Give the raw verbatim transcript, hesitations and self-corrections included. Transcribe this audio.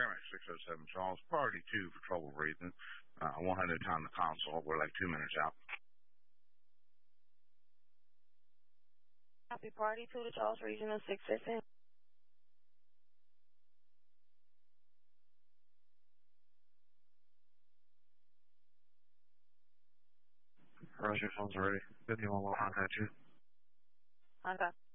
Airmax six oh seven Charles, priority two for trouble breathing. Uh, I won't have no time to consult. We're like two minutes out. Copy, priority two to Charles, regional six fifteen. Roger, phone's ready. fifty-one will contact you. Okay.